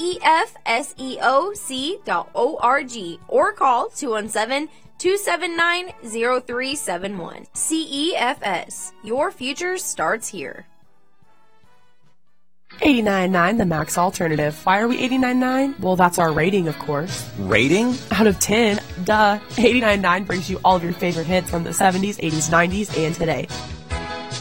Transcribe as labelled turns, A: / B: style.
A: cefseoc.org or call 217-279-0371. CEFS, your future starts here.
B: 89.9, the Max Alternative. Why are we 89.9? Well, that's our rating, of course.
C: Rating?
B: Out of 10, duh. 89.9 brings you all of your favorite hits from the 70s, 80s, 90s, and today.